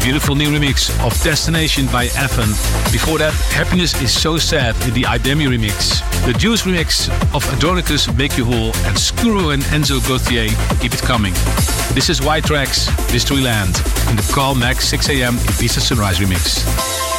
beautiful new remix of Destination by Evan. Before that, Happiness is So Sad in the Idemi remix. The Juice remix of Adronicus, Make You Whole, and Skuro and Enzo Gauthier, Keep It Coming. This is White Tracks, Mysteryland, in the Carl Max 6 a.m. Ibiza Sunrise remix.